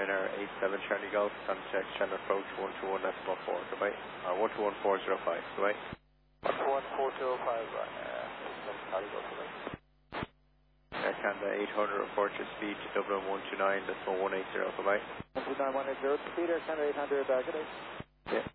Ryanair 87 Charlie Golf, contact channel approach 121.4, goodbye. 121.405, goodbye. 121.405, Ryanair 87 Charlie Golf, goodbye. Air Canada 800, report your speed to Dublin 129.180, goodbye. 129.180, speed Air Canada 800, good day. Yeah.